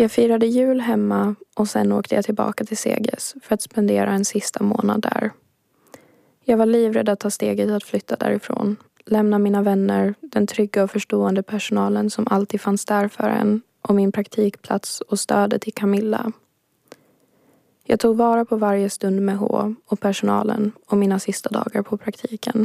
Jag firade jul hemma och sen åkte jag tillbaka till Seges för att spendera en sista månad där. Jag var livrädd att ta steget att flytta därifrån, lämna mina vänner, den trygga och förstående personalen som alltid fanns där för en och min praktikplats och stödet till Camilla. Jag tog vara på varje stund med H och personalen och mina sista dagar på praktiken.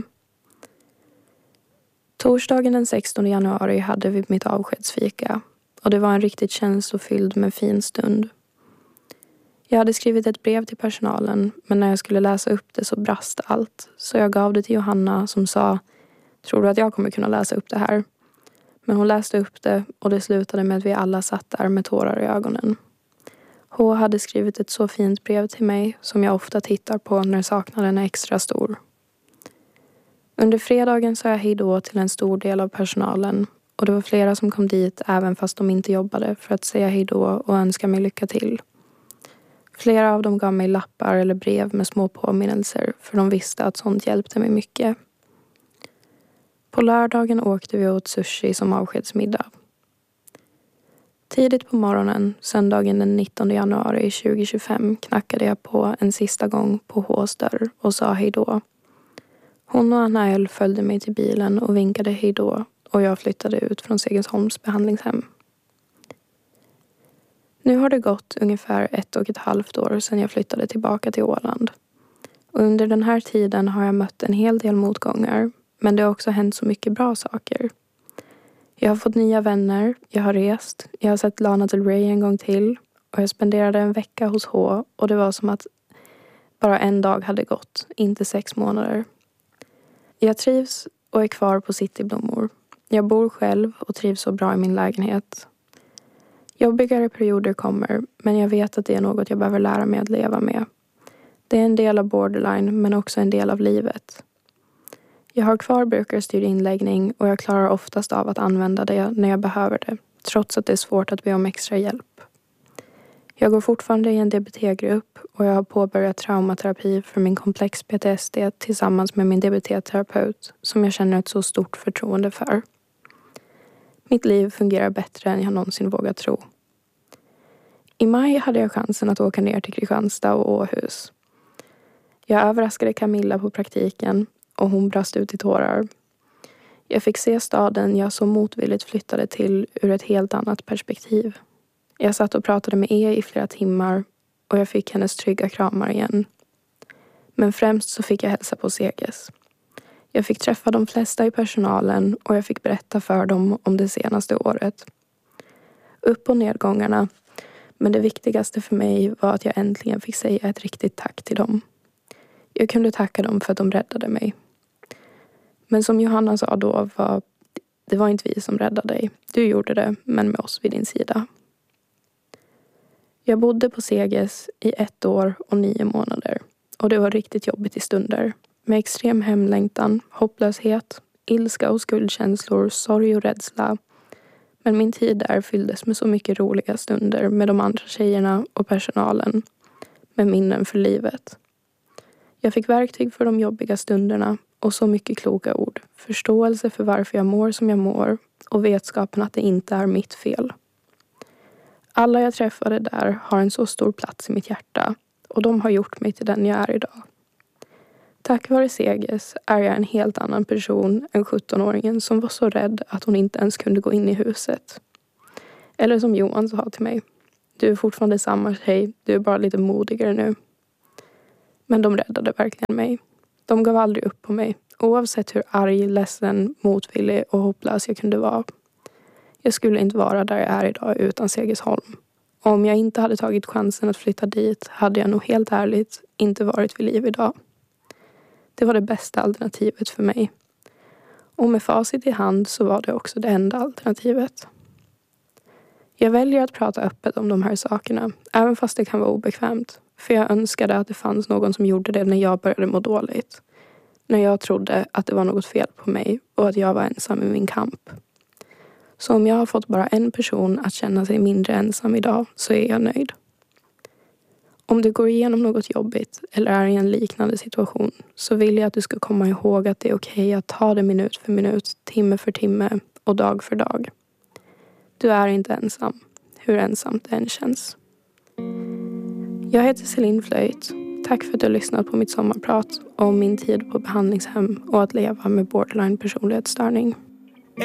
Torsdagen den 16 januari hade vi mitt avskedsfika och det var en riktigt känslofylld men fin stund. Jag hade skrivit ett brev till personalen men när jag skulle läsa upp det så brast allt så jag gav det till Johanna som sa: "Tror du att jag kommer kunna läsa upp det här?" Men hon läste upp det och det slutade med att vi alla satt där med tårar i ögonen. H hade skrivit ett så fint brev till mig som jag ofta tittar på när saknaden är extra stor. Under fredagen sa jag hej då till en stor del av personalen och det var flera som kom dit även fast de inte jobbade för att säga hej då och önska mig lycka till. Flera av dem gav mig lappar eller brev med små påminnelser för de visste att sånt hjälpte mig mycket. På lördagen åkte vi åt sushi som avskedsmiddag. Tidigt på morgonen, söndagen den 19 januari 2025, knackade jag på en sista gång på H's dörr och sa hej då. Hon och Anna följde mig till bilen och vinkade hej då och jag flyttade ut från Segelholms behandlingshem. Nu har det gått ungefär 1,5 år sedan jag flyttade tillbaka till Åland. Och under den här tiden har jag mött en hel del motgångar, men det har också hänt så mycket bra saker. Jag har fått nya vänner, jag har rest, jag har sett Lana Del Rey en gång till och jag spenderade en vecka hos H och det var som att bara en dag hade gått, inte 6 månader. Jag trivs och är kvar på Cityblommor. Jag bor själv och trivs så bra i min lägenhet. Jobbigare perioder kommer, men jag vet att det är något jag behöver lära mig att leva med. Det är en del av borderline, men också en del av livet. Jag har kvar brukarstyrd inläggning och jag klarar oftast av att använda det när jag behöver det, trots att det är svårt att be om extra hjälp. Jag går fortfarande i en DBT-grupp och jag har påbörjat traumaterapi för min komplex PTSD tillsammans med min DBT-terapeut som jag känner ett så stort förtroende för. Mitt liv fungerar bättre än jag någonsin vågat tro. I maj hade jag chansen att åka ner till Kristianstad och Åhus. Jag överraskade Camilla på praktiken och hon brast ut i tårar. Jag fick se staden jag så motvilligt flyttade till ur ett helt annat perspektiv. Jag satt och pratade med i flera timmar och jag fick hennes trygga kramar igen. Men främst så fick jag hälsa på Seges. Jag fick träffa de flesta i personalen och jag fick berätta för dem om det senaste året. Upp- och nedgångarna, men det viktigaste för mig var att jag äntligen fick säga ett riktigt tack till dem. Jag kunde tacka dem för att de räddade mig. Men som Johanna sa då, det var inte vi som räddade dig. Du gjorde det, men med oss vid din sida. Jag bodde på Seges i 1 år och 9 månader. Och det var riktigt jobbigt i stunder. Med extrem hemlängtan, hopplöshet, ilska och skuldkänslor, sorg och rädsla. Men min tid där fylldes med så mycket roliga stunder med de andra tjejerna och personalen. Med minnen för livet. Jag fick verktyg för de jobbiga stunderna och så mycket kloka ord. Förståelse för varför jag mår som jag mår och vetskapen att det inte är mitt fel. Alla jag träffade där har en så stor plats i mitt hjärta och de har gjort mig till den jag är idag. Tack vare Seges är jag en helt annan person än 17-åringen som var så rädd att hon inte ens kunde gå in i huset. Eller som Johan sa till mig: "Du är fortfarande samma tjej, du är bara lite modigare nu." Men de räddade verkligen mig. De gav aldrig upp på mig, oavsett hur arg, ledsen, motvillig och hopplös jag kunde vara. Jag skulle inte vara där jag är idag utan Segelholm. Och om jag inte hade tagit chansen att flytta dit hade jag nog helt ärligt inte varit vid liv idag. Det var det bästa alternativet för mig. Och med facit i hand så var det också det enda alternativet. Jag väljer att prata öppet om de här sakerna, även fast det kan vara obekvämt. För jag önskade att det fanns någon som gjorde det när jag började må dåligt. När jag trodde att det var något fel på mig och att jag var ensam i min kamp. Så om jag har fått bara en person att känna sig mindre ensam idag så är jag nöjd. Om du går igenom något jobbigt eller är i en liknande situation så vill jag att du ska komma ihåg att det är okej att ta det minut för minut, timme för timme och dag för dag. Du är inte ensam. hur ensamt det än känns. Jag heter Celine Flöjt. Tack för att du har lyssnat på mitt sommarprat om min tid på behandlingshem och att leva med borderline personlighetsstörning.